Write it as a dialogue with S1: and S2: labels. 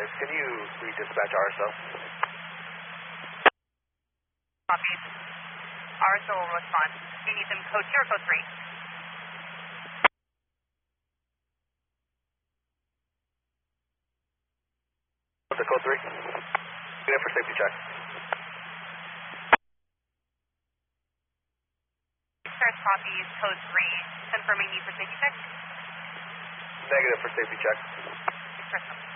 S1: 6. Can you re-dispatch RSO?
S2: Copy. RSO will respond. Do you need them code 2 or code 3?
S1: The code 3. Get in for safety check.
S2: First copy is code 3. Confirming need for safety check?
S1: Negative for safety check.
S2: First.